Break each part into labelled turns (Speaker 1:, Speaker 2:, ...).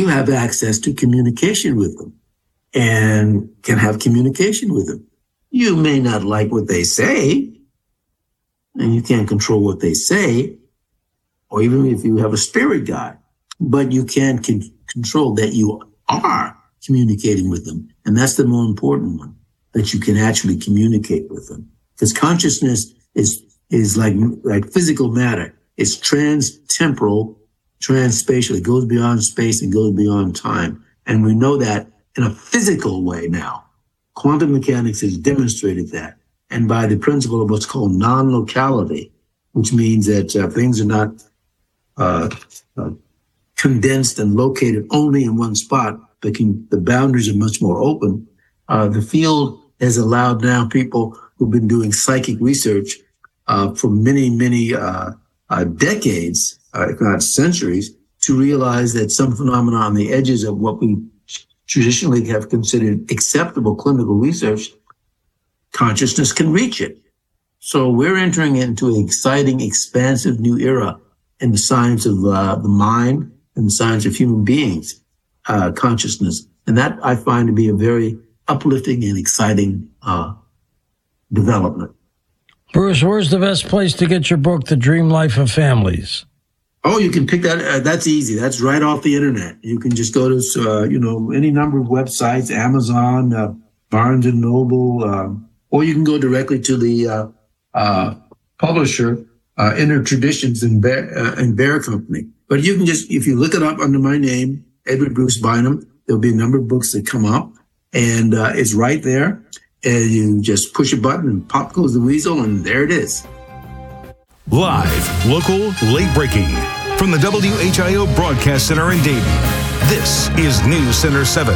Speaker 1: have access to communication with them and can have communication with them. You may not like what they say, and you can't control what they say, or even if you have a spirit guide, but you can control that you are communicating with them. And that's the more important one, that you can actually communicate with them. Because consciousness is like physical matter. It's trans-temporal, trans-spatial. It goes beyond space and goes beyond time. And we know that in a physical way now. Quantum mechanics has demonstrated that. And by the principle of what's called non-locality, which means that things are not condensed and located only in one spot, but the boundaries are much more open. The field has allowed now people who've been doing psychic research for many, many decades, if not centuries, to realize that some phenomena on the edges of what we traditionally have considered acceptable clinical research, consciousness can reach it. So we're entering into an exciting, expansive new era in the science of the mind and the science of human beings, consciousness. And that I find to be a very uplifting and exciting development.
Speaker 2: Bruce, where's the best place to get your book, The Dream Life of Families?
Speaker 1: Oh, you can pick that. That's easy. That's right off the internet. You can just go to, any number of websites, Amazon, Barnes and Noble, or you can go directly to the publisher, Inner Traditions and Bear Company. But you can just, if you look it up under my name, Edward Bruce Bynum, there'll be a number of books that come up, and it's right there. And you just push a button and pop goes the weasel, and there it is.
Speaker 3: Live, local, late breaking. From the WHIO Broadcast Center in Dayton, this is News Center 7.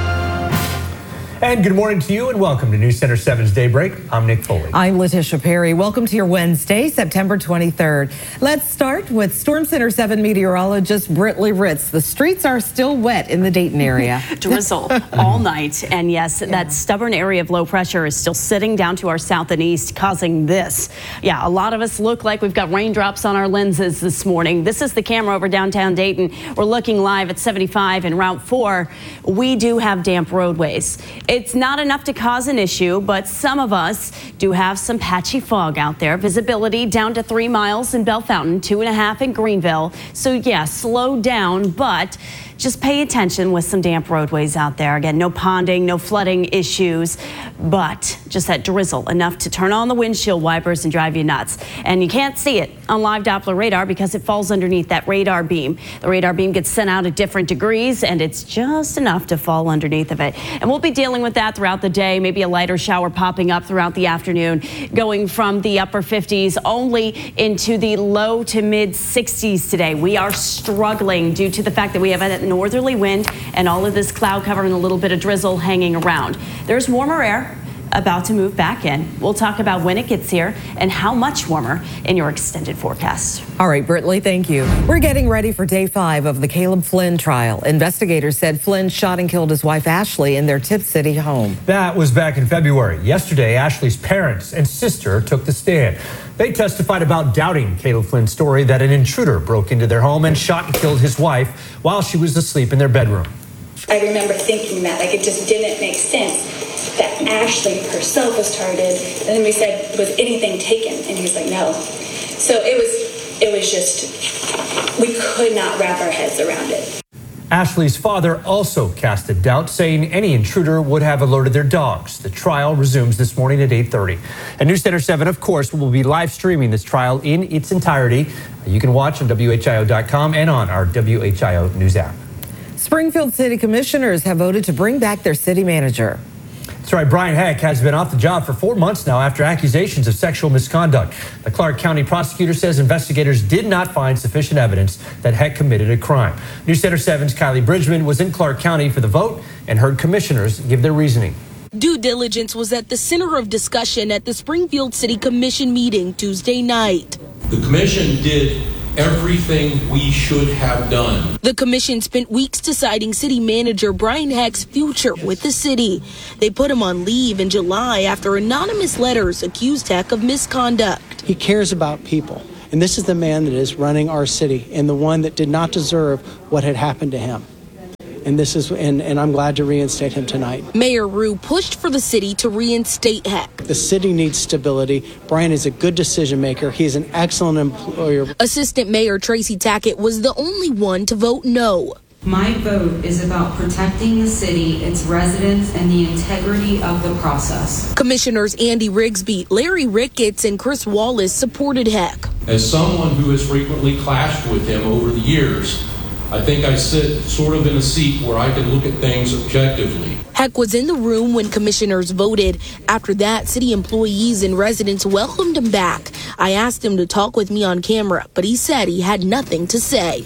Speaker 4: And good morning to you and welcome to News Center 7's Daybreak. I'm Nick Foley.
Speaker 5: I'm Letitia Perry. Welcome to your Wednesday, September 23rd. Let's start with Storm Center 7 meteorologist Britley Ritz. The streets are still wet in the Dayton area.
Speaker 6: Drizzle all night. And yes, that stubborn area of low pressure is still sitting down to our south and east, causing this. Yeah, a lot of us look like we've got raindrops on our lenses this morning. This is the camera over downtown Dayton. We're looking live at 75 and Route 4. We do have damp roadways. It's not enough to cause an issue, but some of us do have some patchy fog out there. Visibility down to 3 miles in Bell Fountain, 2.5 in Greenville. So yeah, slow down, but just pay attention with some damp roadways out there. Again, no ponding, no flooding issues, but just that drizzle, enough to turn on the windshield wipers and drive you nuts. And you can't see it on live Doppler radar because it falls underneath that radar beam. The radar beam gets sent out at different degrees, and it's just enough to fall underneath of it. And we'll be dealing with that throughout the day, maybe a lighter shower popping up throughout the afternoon, going from the upper 50s only into the low to mid 60s today. We are struggling due to the fact that we have a northerly wind and all of this cloud cover and a little bit of drizzle hanging around. There's warmer air about to move back in. We'll talk about when it gets here and how much warmer in your extended forecast.
Speaker 5: All right, Britley, thank you. We're getting ready for day 5 of the Caleb Flynn trial. Investigators said Flynn shot and killed his wife Ashley in their Tipp City home.
Speaker 4: That was back in February. Yesterday, Ashley's parents and sister took the stand. They testified about doubting Caleb Flynn's story that an intruder broke into their home and shot and killed his wife while she was asleep in their bedroom.
Speaker 7: I remember thinking that, it just didn't make sense that Ashley herself was targeted. And then we said, was anything taken? And he was like, no. So it was just, we could not wrap our heads around it.
Speaker 4: Ashley's father also casted doubt, saying any intruder would have alerted their dogs. The trial resumes this morning at 8:30. And News Center 7, of course, will be live streaming this trial in its entirety. You can watch on WHIO.com and on our WHIO News app.
Speaker 5: Springfield City Commissioners have voted to bring back their city manager.
Speaker 4: That's right. Brian Heck has been off the job for 4 months now after accusations of sexual misconduct. The Clark County prosecutor says investigators did not find sufficient evidence that Heck committed a crime. News Center 7's Kylie Bridgman was in Clark County for the vote and heard commissioners give their reasoning.
Speaker 8: Due diligence was at the center of discussion at the Springfield City Commission meeting Tuesday night.
Speaker 9: The commission did everything we should have done.
Speaker 8: The commission spent weeks deciding city manager Brian Heck's future with the city. They put him on leave in July after anonymous letters accused Heck of misconduct.
Speaker 10: He cares about people, and this is the man that is running our city and the one that did not deserve what had happened to him. And I'm glad to reinstate him tonight.
Speaker 8: Mayor Rue pushed for the city to reinstate Heck.
Speaker 10: The city needs stability. Brian is a good decision maker. He's an excellent employer.
Speaker 8: Assistant Mayor Tracy Tackett was the only one to vote no.
Speaker 11: My vote is about protecting the city, its residents, and the integrity of the process.
Speaker 8: Commissioners Andy Rigsby, Larry Ricketts, and Chris Wallace supported Heck.
Speaker 9: As someone who has frequently clashed with him over the years, I think I sit sort of in a seat where I can look at things objectively.
Speaker 8: Heck was in the room when commissioners voted. After that, city employees and residents welcomed him back. I asked him to talk with me on camera, but he said he had nothing to say.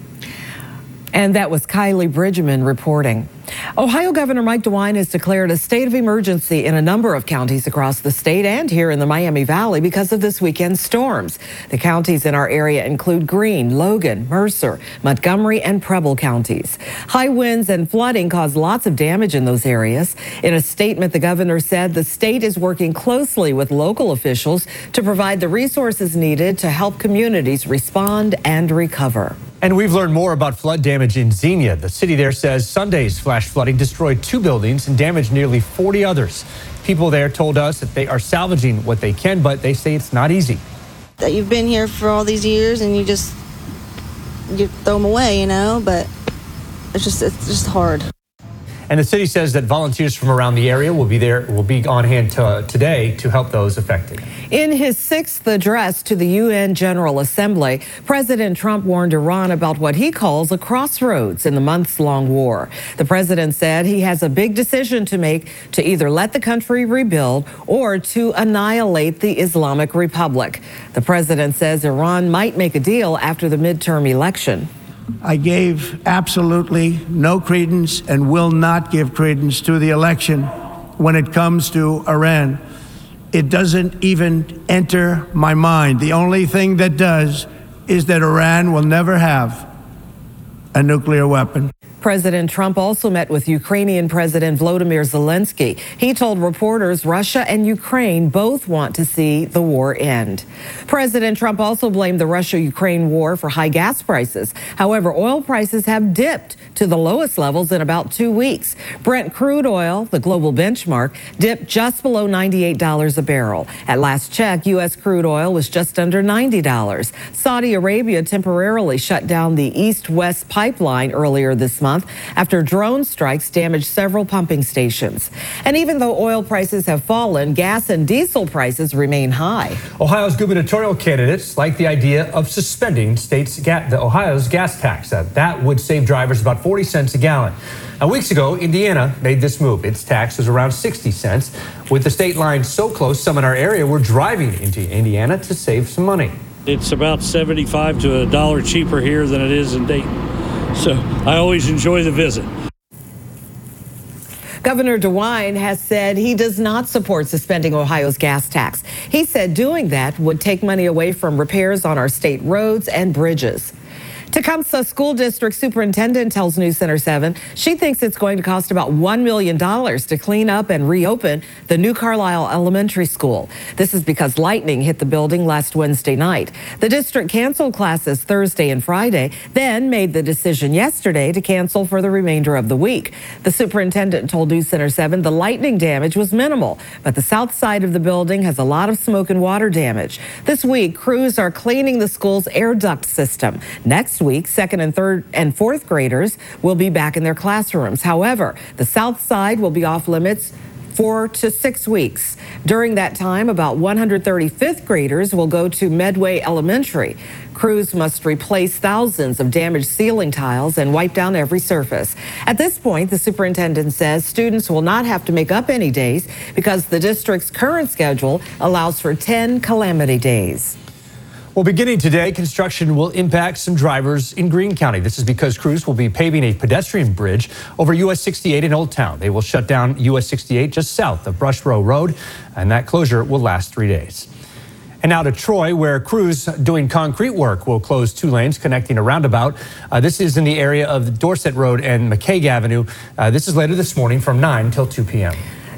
Speaker 5: And that was Kylie Bridgman reporting. Ohio Governor Mike DeWine has declared a state of emergency in a number of counties across the state and here in the Miami Valley because of this weekend's storms. The counties in our area include Greene, Logan, Mercer, Montgomery, and Preble counties. High winds and flooding caused lots of damage in those areas. In a statement, the governor said the state is working closely with local officials to provide the resources needed to help communities respond and recover.
Speaker 4: And we've learned more about flood damage in Xenia. The city there says Sunday's flash flooding destroyed 2 buildings and damaged nearly 40 others. People there told us that they are salvaging what they can, but they say it's not easy.
Speaker 12: That you've been here for all these years and you throw them away, but it's just hard.
Speaker 4: And the city says that volunteers from around the area will be on hand today to help those affected.
Speaker 5: In his 6th address to the UN General Assembly, President Trump warned Iran about what he calls a crossroads in the months-long war. The president said he has a big decision to make to either let the country rebuild or to annihilate the Islamic Republic. The president says Iran might make a deal after the midterm election.
Speaker 13: I gave absolutely no credence and will not give credence to the election when it comes to Iran. It doesn't even enter my mind. The only thing that does is that Iran will never have a nuclear weapon.
Speaker 5: President Trump also met with Ukrainian President Volodymyr Zelensky. He told reporters Russia and Ukraine both want to see the war end. President Trump also blamed the Russia-Ukraine war for high gas prices. However, oil prices have dipped to the lowest levels in about 2 weeks. Brent crude oil, the global benchmark, dipped just below $98 a barrel. At last check, U.S. crude oil was just under $90. Saudi Arabia temporarily shut down the East-West pipeline earlier this month after drone strikes damaged several pumping stations. And even though oil prices have fallen, gas and diesel prices remain high.
Speaker 4: Ohio's gubernatorial candidates like the idea of suspending Ohio's gas tax. That would save drivers about 40 cents a gallon. Now, weeks ago, Indiana made this move. Its tax was around 60 cents. With the state line so close, some in our area were driving into Indiana to save some money.
Speaker 14: It's about 75 to $1 cheaper here than it is in Dayton. So I always enjoy the visit.
Speaker 5: Governor DeWine has said he does not support suspending Ohio's gas tax. He said doing that would take money away from repairs on our state roads and bridges. Tecumseh School District Superintendent tells News Center 7 she thinks it's going to cost about $1 million to clean up and reopen the new Carlisle Elementary School. This is because lightning hit the building last Wednesday night. The district canceled classes Thursday and Friday, then made the decision yesterday to cancel for the remainder of the week. The superintendent told News Center 7 the lightning damage was minimal, but the south side of the building has a lot of smoke and water damage. This week, crews are cleaning the school's air duct system. Next week, 2nd and 3rd and 4th graders will be back in their classrooms. However, the south side will be off limits 4 to 6 weeks. During that time, about 130 5th graders will go to Medway Elementary. Crews must replace thousands of damaged ceiling tiles and wipe down every surface. At this point, the superintendent says students will not have to make up any days because the district's current schedule allows for 10 calamity days.
Speaker 4: Well, beginning today, construction will impact some drivers in Greene County. This is because crews will be paving a pedestrian bridge over US 68 in Old Town. They will shut down US 68 just south of Brush Row Road, and that closure will last 3 days. And now to Troy, where crews doing concrete work will close 2 lanes connecting a roundabout. This is in the area of Dorset Road and McCaig Avenue. This is later this morning from 9 till 2 p.m.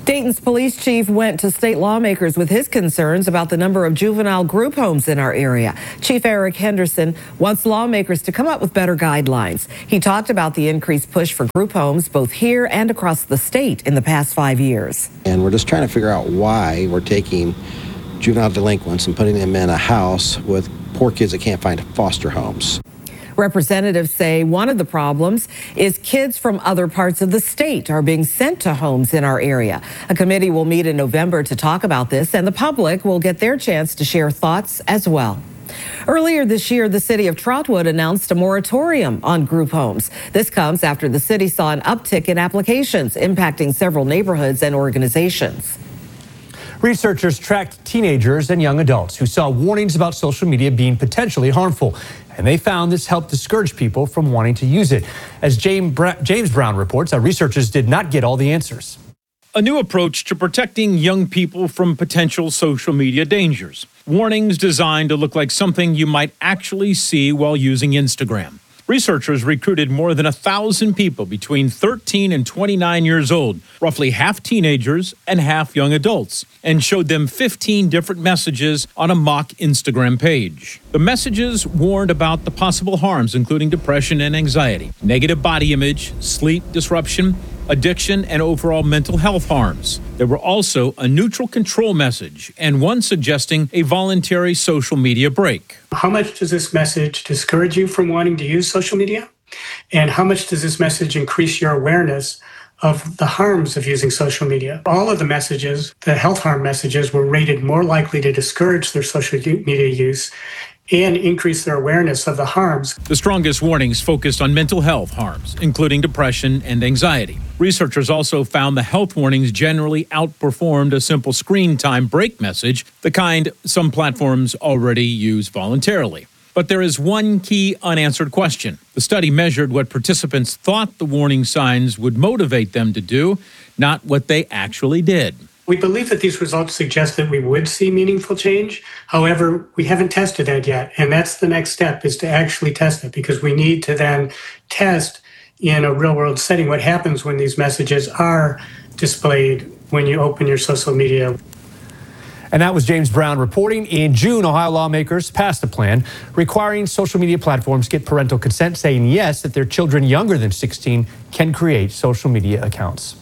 Speaker 5: Dayton's police chief went to state lawmakers with his concerns about the number of juvenile group homes in our area. Chief Eric Henderson wants lawmakers to come up with better guidelines. He talked about the increased push for group homes both here and across the state in the past 5 years.
Speaker 15: And we're just trying to figure out why we're taking juvenile delinquents and putting them in a house with poor kids that can't find foster homes.
Speaker 5: Representatives say one of the problems is kids from other parts of the state are being sent to homes in our area. A committee will meet in November to talk about this, and the public will get their chance to share thoughts as well. Earlier this year, the city of Trotwood announced a moratorium on group homes. This comes after the city saw an uptick in applications impacting several neighborhoods and organizations.
Speaker 4: Researchers tracked teenagers and young adults who saw warnings about social media being potentially harmful, and they found this helped discourage people from wanting to use it. As James Brown reports, our researchers did not get all the answers.
Speaker 16: A new approach to protecting young people from potential social media dangers. Warnings designed to look like something you might actually see while using Instagram. Researchers recruited more than 1,000 people between 13 and 29 years old, roughly half teenagers and half young adults, and showed them 15 different messages on a mock Instagram page. The messages warned about the possible harms, including depression and anxiety, negative body image, sleep disruption, addiction, and overall mental health harms. There were also a neutral control message and one suggesting a voluntary social media break.
Speaker 17: How much does this message discourage you from wanting to use social media? And how much does this message increase your awareness of the harms of using social media? All of the messages, the health harm messages, were rated more likely to discourage their social media use and increase their awareness of the harms.
Speaker 16: The strongest warnings focused on mental health harms, including depression and anxiety. Researchers also found the health warnings generally outperformed a simple screen time break message, the kind some platforms already use voluntarily. But there is one key unanswered question. The study measured what participants thought the warning signs would motivate them to do, not what they actually did.
Speaker 17: We believe that these results suggest that we would see meaningful change. However, we haven't tested that yet. And that's the next step, is to actually test it, because we need to then test in a real world setting what happens when these messages are displayed when you open your social media.
Speaker 4: And that was James Brown reporting. In June, Ohio lawmakers passed a plan requiring social media platforms get parental consent, saying yes, that their children younger than 16 can create social media accounts.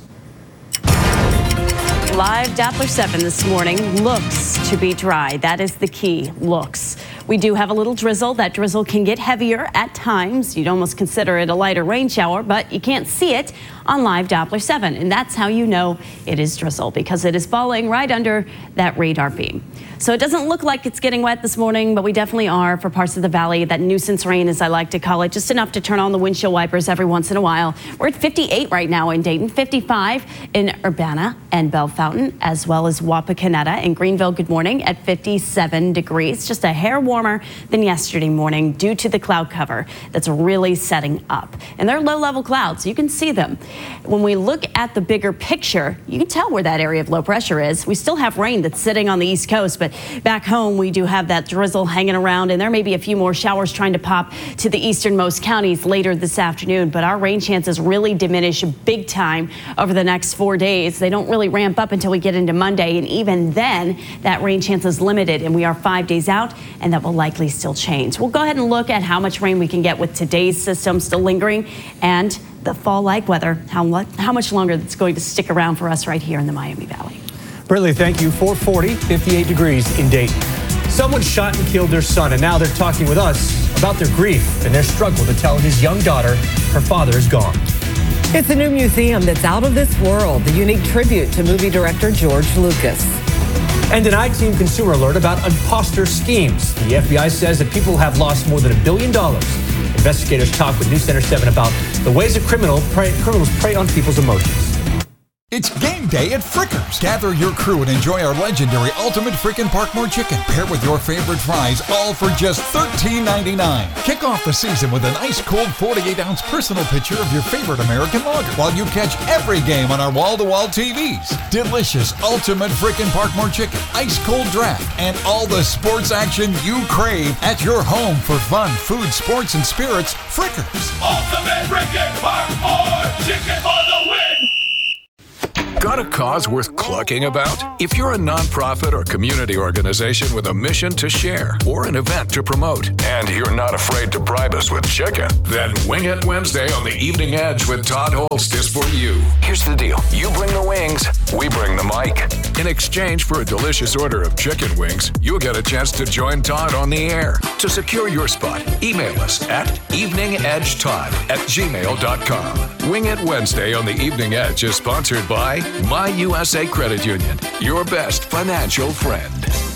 Speaker 6: Live Doppler 7 this morning looks to be dry. That is the key, looks. We do have a little drizzle. That drizzle can get heavier at times. You'd almost consider it a lighter rain shower, but you can't see it on Live Doppler 7. And that's how you know it is drizzle, because it is falling right under that radar beam. So it doesn't look like it's getting wet this morning, but we definitely are for parts of the valley. That nuisance rain, as I like to call it, just enough to turn on the windshield wipers every once in a while. We're at 58 right now in Dayton, 55 in Urbana and Bell Fountain, as well as Wapakoneta in Greenville. Good morning at 57 degrees, just a hair warmer than yesterday morning due to the cloud cover that's really setting up. And they're low-level clouds, so you can see them. When we look at the bigger picture, you can tell where that area of low pressure is. We still have rain that's sitting on the East Coast, but back home we do have that drizzle hanging around, and there may be a few more showers trying to pop to the easternmost counties later this afternoon, but our rain chances really diminish big time over the next 4 days. They don't really ramp up until we get into Monday, and even then that rain chance is limited, and we are 5 days out, and that will likely still change. We'll go ahead and look at how much rain we can get with today's system still lingering and the fall-like weather, how much longer it's going to stick around for us right here in the Miami Valley.
Speaker 4: Brittany, thank you. 440, 58 degrees in Dayton. Someone shot and killed their son, and now they're talking with us about their grief and their struggle to tell his young daughter her father is gone.
Speaker 5: It's a new museum that's out of this world, the unique tribute to movie director George Lucas.
Speaker 4: And an I-Team consumer alert about imposter schemes. The FBI says that people have lost more than $1 billion. Investigators talk with News Center 7 about the ways that criminals prey on people's emotions.
Speaker 18: It's game day at Frickers. Gather your crew and enjoy our legendary Ultimate Frickin' Parkmore Chicken, paired with your favorite fries, all for just $13.99. Kick off the season with an ice-cold 48-ounce personal picture of your favorite American lager, while you catch every game on our wall-to-wall TVs. Delicious Ultimate Frickin' Parkmore Chicken, ice-cold draft, and all the sports action you crave at your home for fun, food, sports, and spirits. Frickers.
Speaker 19: Ultimate Frickin' Parkmore Chicken for the win! Got a cause worth clucking about? If you're a nonprofit or community organization with a mission to share or an event to promote, and you're not afraid to bribe us with chicken, then Wing It Wednesday on the Evening Edge with Todd Holst is for you. Here's the deal. You bring the wings, we bring the mic. In exchange for a delicious order of chicken wings, you'll get a chance to join Todd on the air. To secure your spot, email us at eveningedgetodd@gmail.com. Wing It Wednesday on the Evening Edge is sponsored by My USA Credit Union, your best financial friend.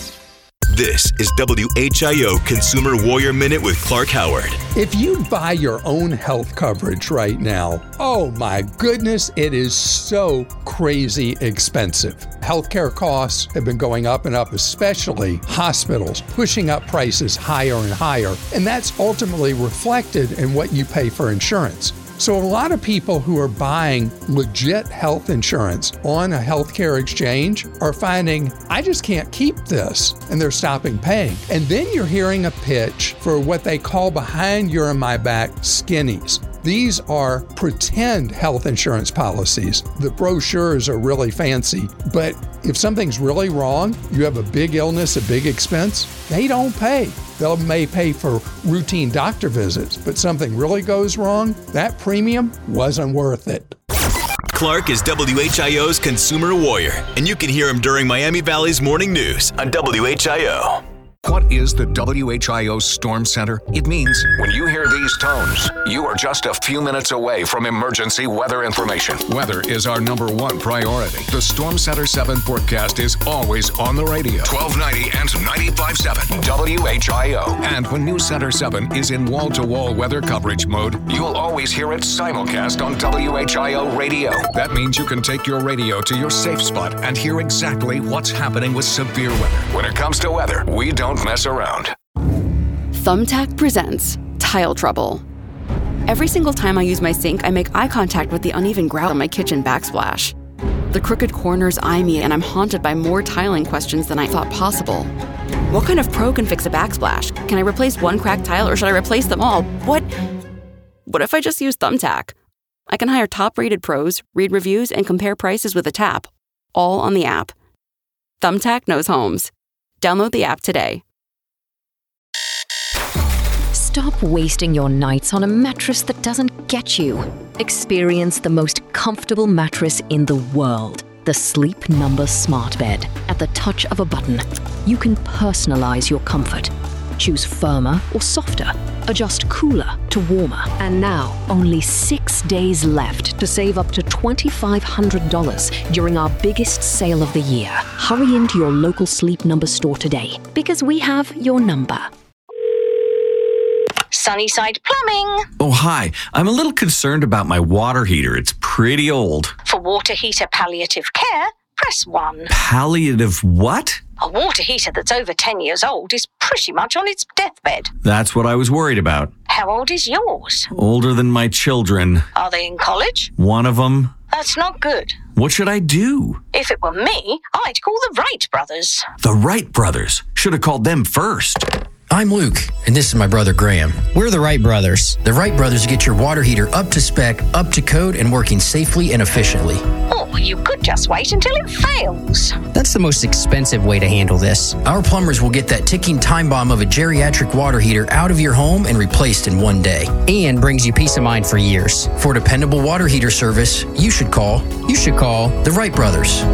Speaker 20: This is WHIO Consumer Warrior Minute with Clark Howard.
Speaker 21: If you buy your own health coverage right now, oh my goodness, it is so crazy expensive. Healthcare costs have been going up and up, especially hospitals, pushing up prices higher and higher, and that's ultimately reflected in what you pay for insurance. So a lot of people who are buying legit health insurance on a healthcare exchange are finding, I just can't keep this, and they're stopping paying. And then you're hearing a pitch for what they call behind your and my back skinnies. These are pretend health insurance policies. The brochures are really fancy, but if something's really wrong, you have a big illness, a big expense, they don't pay. They may pay for routine doctor visits, but something really goes wrong, that premium wasn't worth it.
Speaker 20: Clark is WHIO's Consumer Warrior, and you can hear him during Miami Valley's morning news on WHIO.
Speaker 19: What is the WHIO Storm Center? It means when you hear these tones, you are just a few minutes away from emergency weather information. Weather is our number one priority. The Storm Center 7 forecast is always on the radio. 1290 and 95.7 WHIO. And when News Center 7 is in wall-to-wall weather coverage mode, you'll always hear it simulcast on WHIO radio. That means you can take your radio to your safe spot and hear exactly what's happening with severe weather. When it comes to weather, we don't mess around.
Speaker 22: Thumbtack presents Tile Trouble. Every single time I use my sink, I make eye contact with the uneven grout on my kitchen backsplash. The crooked corners eye me, and I'm haunted by more tiling questions than I thought possible. What kind of pro can fix a backsplash? Can I replace one cracked tile, or should I replace them all? What if I just use Thumbtack? I can hire top-rated pros, read reviews, and compare prices with a tap, all on the app. Thumbtack knows homes. Download the app today.
Speaker 23: Stop wasting your nights on a mattress that doesn't get you. Experience the most comfortable mattress in the world. The Sleep Number Smart Bed. At the touch of a button, you can personalize your comfort. Choose firmer or softer. Adjust cooler to warmer. And now, only 6 days left to save up to $2,500 during our biggest sale of the year. Hurry into your local Sleep Number store today, because we have your number.
Speaker 24: Sunnyside Plumbing.
Speaker 25: Oh, hi. I'm a little concerned about my water heater. It's pretty old.
Speaker 24: For water heater palliative care, press 1.
Speaker 25: Palliative what?
Speaker 24: A water heater that's over 10 years old is pretty much on its deathbed.
Speaker 25: That's what I was worried about.
Speaker 24: How old is yours?
Speaker 25: Older than my children.
Speaker 24: Are they in college?
Speaker 25: One of them.
Speaker 24: That's not good.
Speaker 25: What should I do?
Speaker 24: If it were me, I'd call the Wright brothers.
Speaker 25: The Wright brothers? Should have called them first.
Speaker 26: I'm Luke, and this is my brother Graham. We're the Wright brothers. The Wright brothers get your water heater up to spec, up to code, and working safely and efficiently.
Speaker 24: Or you could just wait until it fails.
Speaker 26: That's the most expensive way to handle this. Our plumbers will get that ticking time bomb of a geriatric water heater out of your home and replaced in one day. And brings you peace of mind for years. For dependable water heater service, you should call the Wright brothers.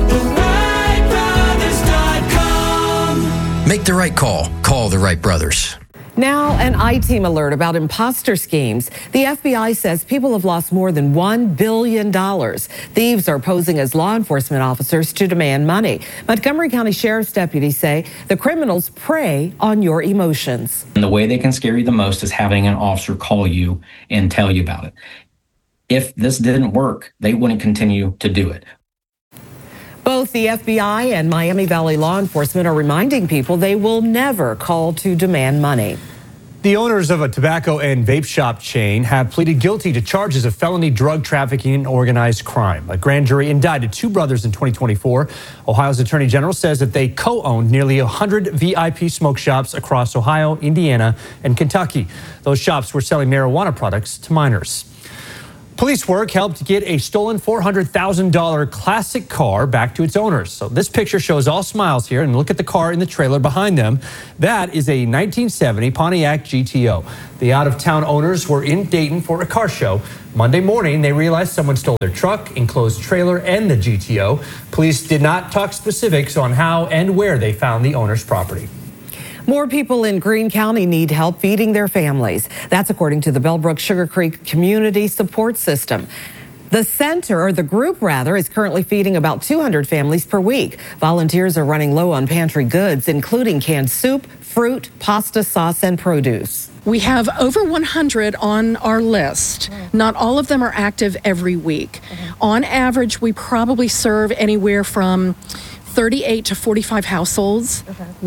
Speaker 26: Make the right call. Call the Wright brothers.
Speaker 5: Now, an I-Team alert about imposter schemes. The FBI says people have lost more than $1 billion. Thieves are posing as law enforcement officers to demand money. Montgomery County Sheriff's deputies say the criminals prey on your emotions.
Speaker 27: And the way they can scare you the most is having an officer call you and tell you about it. If this didn't work, they wouldn't continue to do it.
Speaker 5: Both the FBI and Miami Valley law enforcement are reminding people they will never call to demand money.
Speaker 4: The owners of a tobacco and vape shop chain have pleaded guilty to charges of felony drug trafficking and organized crime. A grand jury indicted two brothers in 2024. Ohio's Attorney General says that they co-owned nearly 100 VIP smoke shops across Ohio, Indiana, and Kentucky. Those shops were selling marijuana products to minors. Police work helped get a stolen $400,000 classic car back to its owners. So this picture shows all smiles here, and look at the car in the trailer behind them. That is a 1970 Pontiac GTO. The out-of-town owners were in Dayton for a car show. Monday morning, they realized someone stole their truck, enclosed trailer, and the GTO. Police did not talk specifics on how and where they found the owner's property.
Speaker 5: More people in Greene County need help feeding their families. That's according to the Bellbrook Sugar Creek Community Support System. The center, or the group rather, is currently feeding about 200 families per week. Volunteers are running low on pantry goods, including canned soup, fruit, pasta sauce, and produce.
Speaker 1: We have over 100 on our list. Not all of them are active every week. On average, we probably serve anywhere from 38 to 45 households.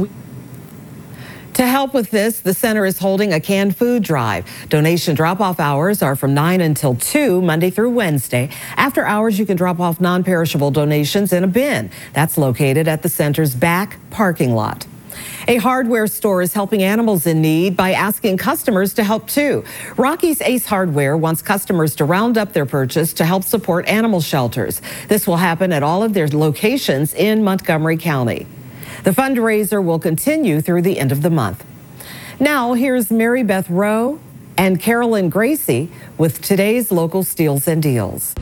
Speaker 5: To help with this, the center is holding a canned food drive. Donation drop-off hours are from 9 until 2, Monday through Wednesday. After hours, you can drop off non-perishable donations in a bin. That's located at the center's back parking lot. A hardware store is helping animals in need by asking customers to help too. Rocky's Ace Hardware wants customers to round up their purchase to help support animal shelters. This will happen at all of their locations in Montgomery County. The fundraiser will continue through the end of the month. Now, here's Mary Beth Rowe and Carolyn Gracie with today's local steals and deals.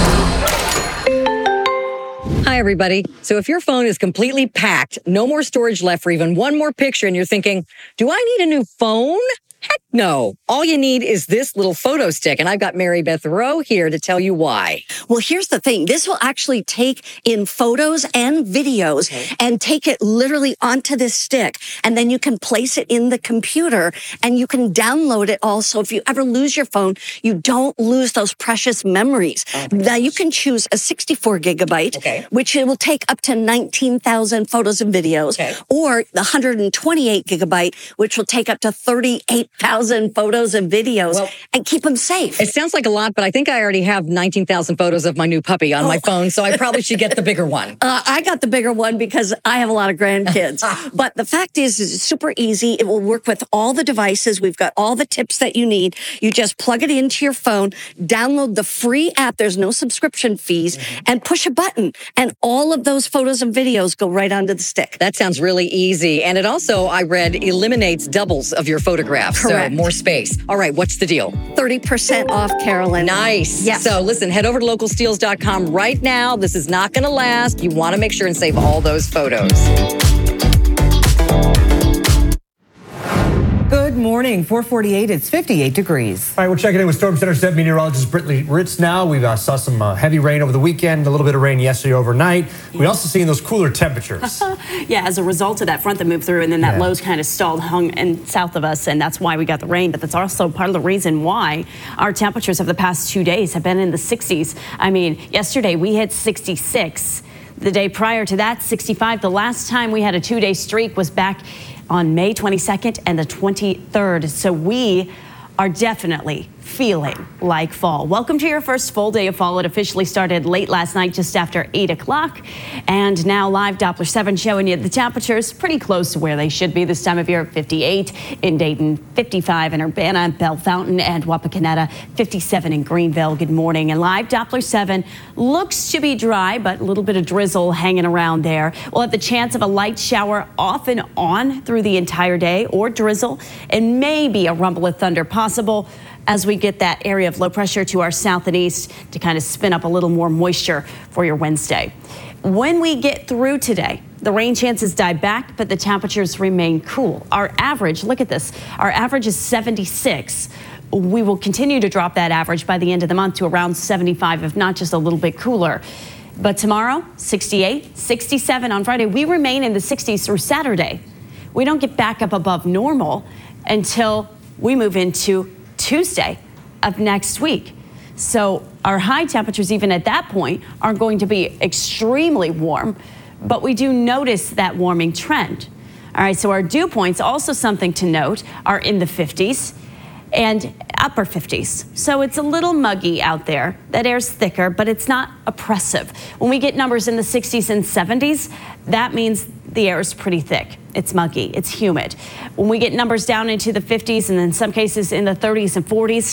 Speaker 2: Hi, everybody. So if your phone is completely packed, no more storage left for even one more picture, and you're thinking, do I need a new phone? Heck no. All you need is this little photo stick, and I've got Mary Beth Rowe here to tell you why.
Speaker 3: Well, here's the thing. This will actually take in photos and videos and take it literally onto this stick, and then you can place it in the computer and you can download it all. So if you ever lose your phone, you don't lose those precious memories. Now you can choose a 64 gigabyte, which it will take up to 19,000 photos and videos, or the 128 gigabyte, which will take up to 38,000 photos and videos, and keep them safe.
Speaker 2: It sounds like a lot, but I think I already have 19,000 photos of my new puppy on my phone, so I probably should get the bigger one.
Speaker 3: I got the bigger one because I have a lot of grandkids. But the fact is it's super easy. It will work with all the devices. We've got all the tips that you need. You just plug it into your phone, download the free app. There's no subscription fees, and push a button. And all of those photos and videos go right onto the stick.
Speaker 2: That sounds really easy. And it also, I read, eliminates doubles of your photographs.
Speaker 3: Correct.
Speaker 2: So more space. All right, what's the deal?
Speaker 3: 30% off, Carolyn.
Speaker 2: Nice.
Speaker 3: Yes.
Speaker 2: So listen, head over to localsteals.com right now. This is not going to last. You want to make sure and save all those photos.
Speaker 5: Good morning, 448, it's 58 degrees.
Speaker 4: All right, we're checking in with Storm Center 7 meteorologist Brittany Ritz now. We saw some heavy rain over the weekend, a little bit of rain yesterday overnight. We also seen those cooler temperatures.
Speaker 6: Yeah, as a result of that front that moved through, and then that low's kind of stalled, hung in south of us, and that's why we got the rain. But that's also part of the reason why our temperatures of the past 2 days have been in the 60s. I mean, yesterday we hit 66. The day prior to that, 65. The last time we had a 2-day streak was back on May 22nd and the 23rd. So we are definitely feeling like fall. Welcome to your first full day of fall. It officially started late last night, just after 8 o'clock. And now live Doppler 7 showing you the temperatures pretty close to where they should be this time of year. 58 in Dayton, 55 in Urbana, Bell Fountain, and Wapakoneta, 57 in Greenville. Good morning. And live Doppler 7 looks to be dry, but a little bit of drizzle hanging around there. We'll have the chance of a light shower off and on through the entire day, or drizzle, and maybe a rumble of thunder possible as we get that area of low pressure to our south and east to kind of spin up a little more moisture for your Wednesday. When we get through today, the rain chances die back, but the temperatures remain cool. Our average, look at this, our average is 76. We will continue to drop that average by the end of the month to around 75, if not just a little bit cooler. But tomorrow, 68, 67 on Friday. We remain in the 60s through Saturday. We don't get back up above normal until we move into Tuesday of next week. So our high temperatures, even at that point, aren't going to be extremely warm, but we do notice that warming trend. All right, so our dew points, also something to note, are in the 50s and upper 50s. So it's a little muggy out there. That air's thicker, but it's not oppressive. When we get numbers in the 60s and 70s, that means the air is pretty thick. It's muggy, it's humid. When we get numbers down into the 50s and in some cases in the 30s and 40s,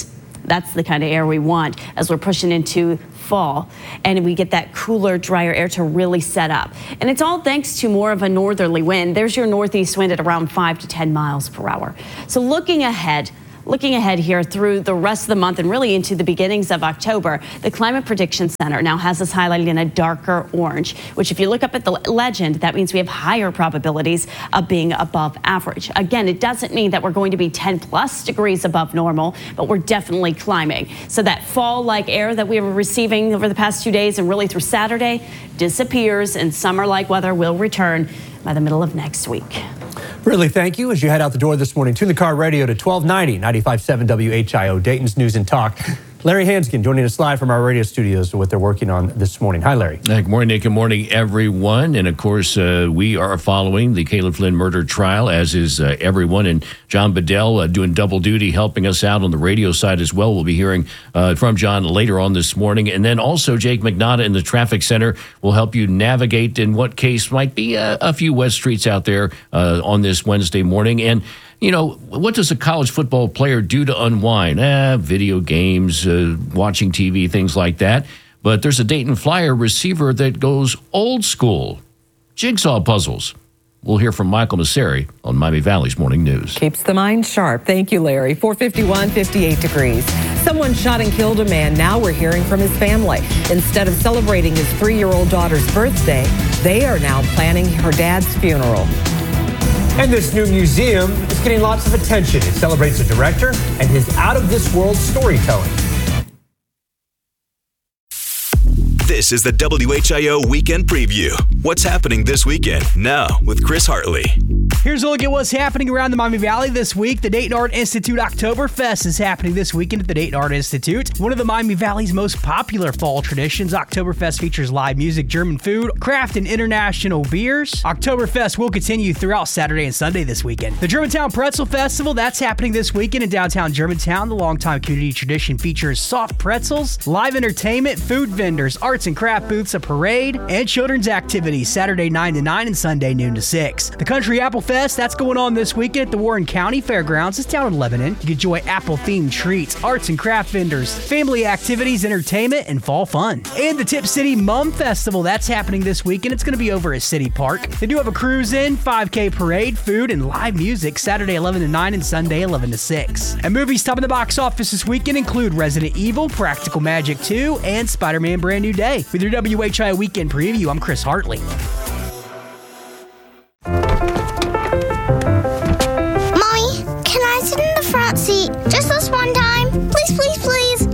Speaker 6: That's the kind of air we want as we're pushing into fall, and we get that cooler, drier air to really set up. And it's all thanks to more of a northerly wind. There's your northeast wind at around 5 to 10 miles per hour. So looking ahead here through the rest of the month and really into the beginnings of October, the Climate Prediction Center now has us highlighted in a darker orange, which if you look up at the legend, that means we have higher probabilities of being above average. Again, it doesn't mean that we're going to be 10 plus degrees above normal, but we're definitely climbing. So that fall-like air that we were receiving over the past 2 days and really through Saturday disappears, and summer-like weather will return by the middle of next week.
Speaker 4: Ridley, thank you. As you head out the door this morning, tune the car radio to 1290, 95.7 WHIO, Dayton's News and Talk. Larry Hanskin joining us live from our radio studios to what they're working on this morning. Hi, Larry.
Speaker 7: Good morning, Nick. Good morning, everyone. And, of course, we are following the Caleb Flynn murder trial, as is everyone. And John Bedell doing double duty, helping us out on the radio side as well. We'll be hearing from John later on this morning. And then also Jake McNaughton in the traffic center will help you navigate in what case might be a few wet streets out there on this Wednesday morning. And you know, what does a college football player do to unwind? Video games, watching TV, things like that. But there's a Dayton Flyer receiver that goes old school. Jigsaw puzzles. We'll hear from Michael Masseri on Miami Valley's Morning News.
Speaker 5: Keeps the mind sharp. Thank you, Larry. 451, 58 degrees. Someone shot and killed a man. Now we're hearing from his family. Instead of celebrating his 3-year-old daughter's birthday, they are now planning her dad's funeral.
Speaker 4: And this new museum is getting lots of attention. It celebrates the director and his out-of-this-world storytelling.
Speaker 20: This is the WHIO Weekend Preview. What's happening this weekend? Now with Chris Hartley.
Speaker 8: Here's a look at what's happening around the Miami Valley this week. The Dayton Art Institute Oktoberfest is happening this weekend at the Dayton Art Institute. One of the Miami Valley's most popular fall traditions, Oktoberfest features live music, German food, craft, and international beers. Oktoberfest will continue throughout Saturday and Sunday this weekend. The Germantown Pretzel Festival, that's happening this weekend in downtown Germantown. The longtime community tradition features soft pretzels, live entertainment, food vendors, arts and craft booths, a parade, and children's activities Saturday 9 to 9 and Sunday noon to 6. The Country Apple Fest, that's going on this weekend at the Warren County Fairgrounds. It's down in Lebanon. You can enjoy apple-themed treats, arts and craft vendors, family activities, entertainment, and fall fun. And the Tip City Mum Festival, that's happening this weekend. It's going to be over at City Park. They do have a cruise-in, 5K parade, food, and live music Saturday 11 to 9 and Sunday 11 to 6. And movies topping the box office this weekend include Resident Evil, Practical Magic 2, and Spider-Man Brand New Day. With your WHI Weekend Preview, I'm Chris Hartley.
Speaker 9: Seat just this one time. Please, please, please.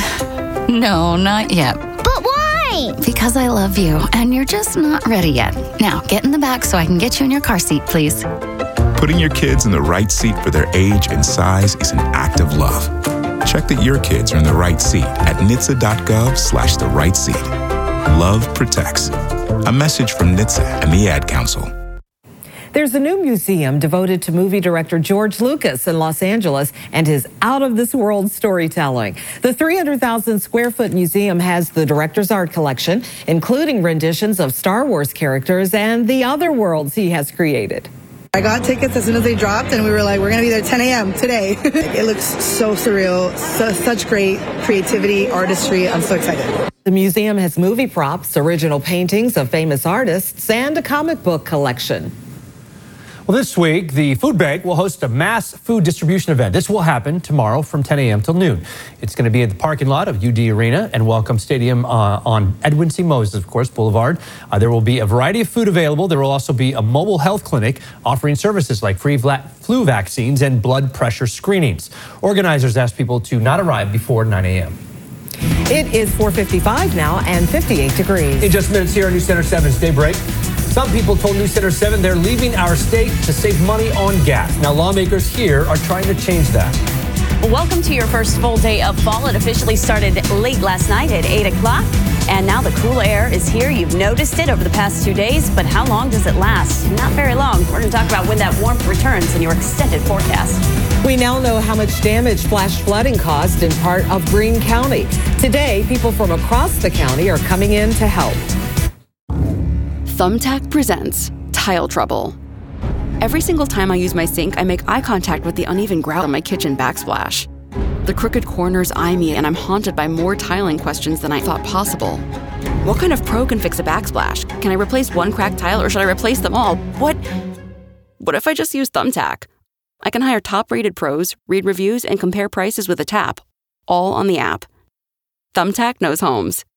Speaker 10: No, not yet.
Speaker 9: But why?
Speaker 10: Because I love you, and you're just not ready yet. Now, get in the back so I can get you in your car seat, please.
Speaker 11: Putting your kids in the right seat for their age and size is an act of love. Check that your kids are in the right seat at NHTSA.gov/the right seat. Love protects. A message from NHTSA and the Ad Council.
Speaker 5: There's a new museum devoted to movie director George Lucas in Los Angeles and his out-of-this-world storytelling. The 300,000 square foot museum has the director's art collection, including renditions of Star Wars characters and the other worlds he has created.
Speaker 12: I got tickets as soon as they dropped, and we were like, we're going to be there 10 a.m. today. It looks so surreal, such great creativity, artistry. I'm so excited.
Speaker 5: The museum has movie props, original paintings of famous artists, and a comic book collection.
Speaker 4: Well, this week, the food bank will host a mass food distribution event. This will happen tomorrow from 10 a.m. till noon. It's going to be at the parking lot of UD Arena and Welcome Stadium on Edwin C. Moses, of course, Boulevard. There will be a variety of food available. There will also be a mobile health clinic offering services like free flu vaccines and blood pressure screenings. Organizers asked people to not arrive before 9 a.m.
Speaker 5: It is 4:55 now and 58 degrees.
Speaker 4: In just minutes here on News Center 7's Daybreak. Some people told News Center 7 they're leaving our state to save money on gas. Now, lawmakers here are trying to change that.
Speaker 6: Well, welcome to your first full day of fall. It officially started late last night at 8 o'clock. And now the cool air is here. You've noticed it over the past 2 days, but how long does it last? Not very long. We're going to talk about when that warmth returns in your extended forecast.
Speaker 5: We now know how much damage flash flooding caused in part of Greene County. Today, people from across the county are coming in to help.
Speaker 22: Thumbtack presents Tile Trouble. Every single time I use my sink, I make eye contact with the uneven grout on my kitchen backsplash. The crooked corners eye me, and I'm haunted by more tiling questions than I thought possible. What kind of pro can fix a backsplash? Can I replace one cracked tile, or should I replace them all? What if I just use Thumbtack? I can hire top-rated pros, read reviews, and compare prices with a tap, all on the app. Thumbtack knows homes.